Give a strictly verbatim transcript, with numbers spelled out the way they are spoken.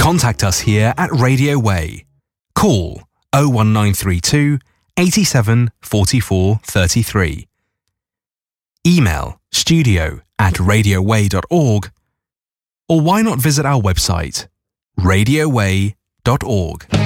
Contact us here at Radio Way. Call oh one nine three two, eighty-seven, forty-four, thirty-three. Email studio at radioway dot org, or why not visit our website, radioway dot org.